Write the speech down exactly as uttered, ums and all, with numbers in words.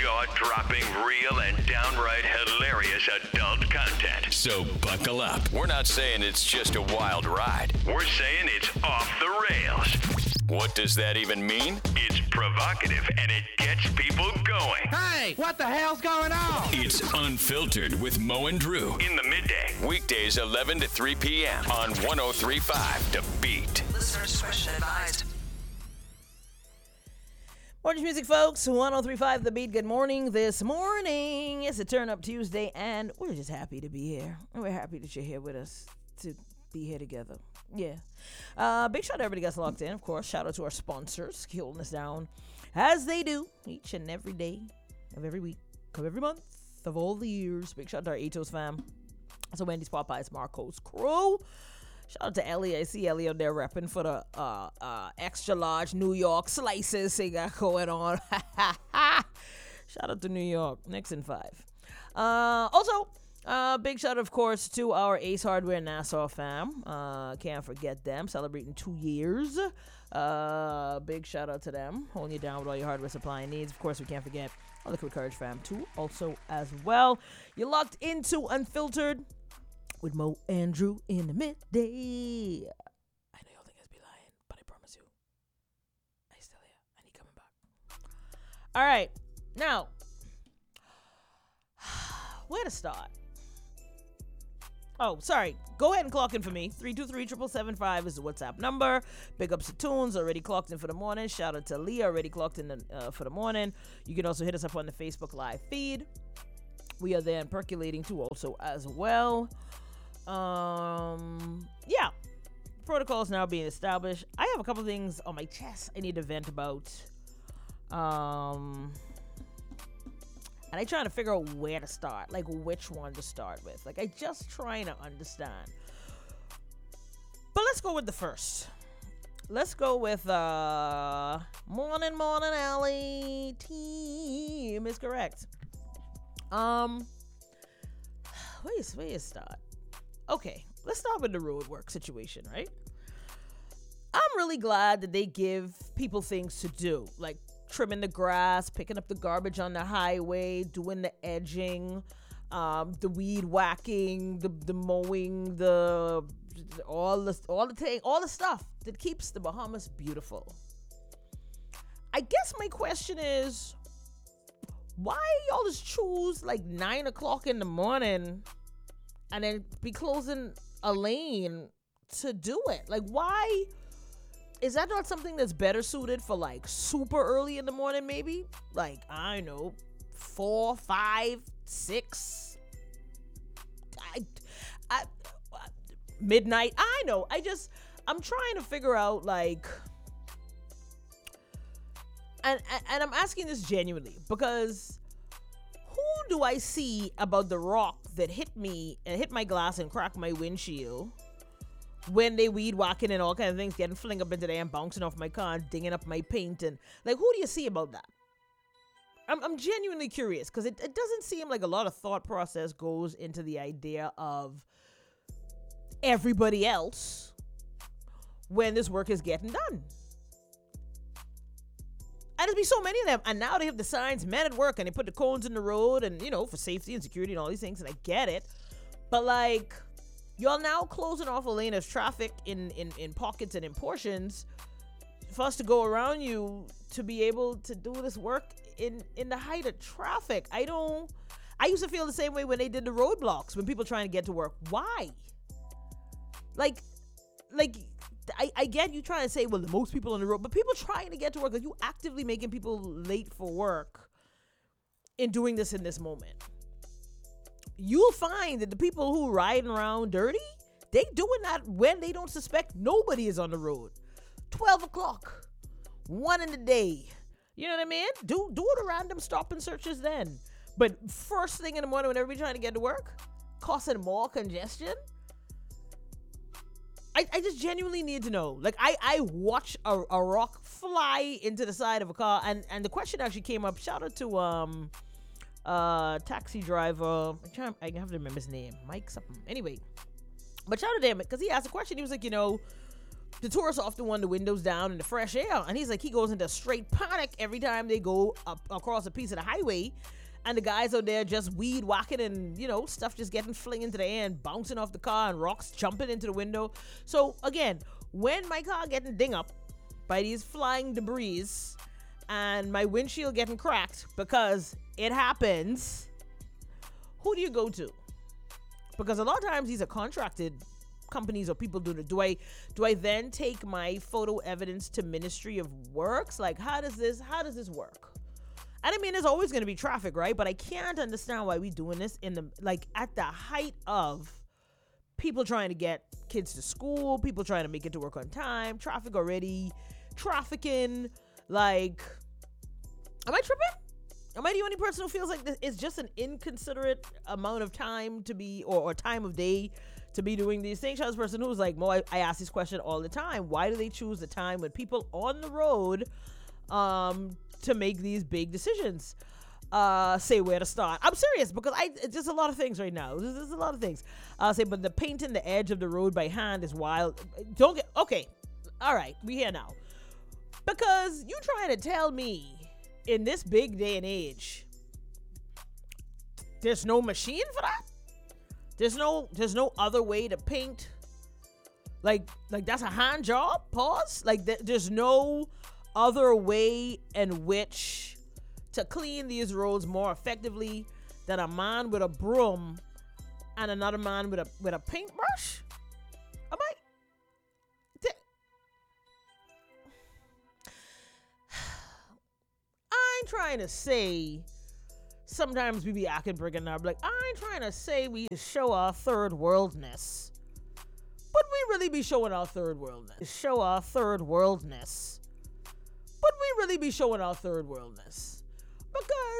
jaw-dropping, real, and downright hilarious adult content. So buckle up. We're not saying it's just a wild ride. We're saying it's off the rails. What does that even mean? It's provocative, and it gets people going. Hey, what the hell's going on? It's Unfiltered with Mo and Drew. In the midday. Weekdays eleven to three p.m. on one oh three point five The Beat. Listener discretion advised. Morning music, folks. one oh three point five The Beat. Good morning this morning. It's a Turn Up Tuesday, and we're just happy to be here. We're happy that you're here with us to be here together. Yeah. Uh, big shout out to everybody that's locked in, of course. Shout out to our sponsors holding us down as they do each and every day of every week of every month of all the years. Big shout out to our Atos fam. So Wendy's, Popeyes, Marcos crew. Shout out to Ellie. I see Ellie out there repping for the uh, uh, extra large New York slices they got going on. Shout out to New York. Next in five. Uh, also, uh, big shout out, of course, to our Ace Hardware Nassau fam. Uh, can't forget them. Celebrating two years. Uh, big shout out to them. Holding you down with all your hardware supply needs. Of course, we can't forget all the Quick Courage fam, too. Also, as well. You're locked into Unfiltered with Mo and Drew in the midday. I know y'all think I'd be lying, but I promise you, I still here and he coming back. All right, now, where to start? Oh, sorry. Go ahead and clock in for me. three two three, seven seven five is the WhatsApp number. Big ups to Tunes, already clocked in for the morning. Shout out to Leah, already clocked in the, uh, for the morning. You can also hit us up on the Facebook Live feed. We are there and percolating too also as well. Um, yeah. Protocols now being established. I have a couple things on my chest I need to vent about. Um... And I trying to figure out where to start, like which one to start with. Like I just trying to understand. But let's go with the first. Let's go with uh Morning Morning Alley team is correct. Um where is where is start? Okay, let's start with the road work situation, right? I'm really glad that they give people things to do, like trimming the grass, picking up the garbage on the highway, doing the edging, um, the weed whacking, the the mowing, the all the all the thing, all the stuff that keeps the Bahamas beautiful. I guess my question is, why y'all just choose like nine o'clock in the morning and then be closing a lane to do it? Like, why? Is that not something that's better suited for like super early in the morning, maybe? Like, I don't know, four, five, six, I, I, midnight. I know. I just, I'm trying to figure out like, and, and I'm asking this genuinely because who do I see about the rock that hit me and hit my glass and cracked my windshield when they weed whacking and all kinds of things, getting fling up into there and bouncing off my car and dinging up my paint, and like, who do you see about that? I'm I'm genuinely curious because it, it doesn't seem like a lot of thought process goes into the idea of everybody else when this work is getting done. And there's be so many of them, and now they have the signs, men at work, and they put the cones in the road, and you know, for safety and security and all these things, and I get it, but like, y'all now closing off a lane of traffic in, in, in pockets and in portions for us to go around you to be able to do this work in, in the height of traffic. I don't, I used to feel the same way when they did the roadblocks, when people trying to get to work. Why? Like, like, I, I get you trying to say, well, the most people on the road, but people trying to get to work, like you actively making people late for work in doing this in this moment. You'll find that the people who riding around dirty, they doing that when they don't suspect nobody is on the road. twelve o'clock, one in the day. You know what I mean? Do do it a random stop and searches then. But first thing in the morning when everybody's trying to get to work, causing more congestion. I, I just genuinely need to know. Like, I, I watch a, a rock fly into the side of a car, and, and the question actually came up. Shout out to um uh taxi driver. I'm trying, I have to remember his name. Mike something. Anyway, but shout out to him because he asked a question. He was like, you know, the tourists often want the windows down and the fresh air. And he's like, he goes into straight panic every time they go up across a piece of the highway. And the guys out there just weed whacking and, you know, stuff just getting flinged into the air and bouncing off the car and rocks jumping into the window. So again, when my car getting ding up by these flying debris and my windshield getting cracked because it happens, who do you go to? Because a lot of times these are contracted companies or people doing it. Do I do I then take my photo evidence to Ministry of Works? Like, how does this how does this work? And I mean, there's always going to be traffic, right? But I can't understand why we doing this in the like at the height of people trying to get kids to school, people trying to make it to work on time, traffic already, trafficking. Like, am I tripping? Am I the only person who feels like this is just an inconsiderate amount of time to be, or, or time of day to be doing these things? I'm the person who's like, Mo, I, I ask this question all the time. Why do they choose the time with people on the road um, to make these big decisions? Uh, say where to start. I'm serious because I it's just a lot of things right now. There's, there's a lot of things. Uh, say, but the painting the edge of the road by hand is wild. Don't get okay. All right, we here now because you trying to tell me in this big day and age, there's no machine for that. There's no there's no other way to paint. Like like that's a hand job. Pause. Like th- there's no other way in which to clean these roads more effectively than a man with a broom and another man with a with a paintbrush. Am I? Th- I ain't trying to say. Sometimes we be acting brick up. Like, I ain't trying to say we show our third worldness, but we really be showing our third worldness. Show our third worldness, but we really be showing our third worldness because.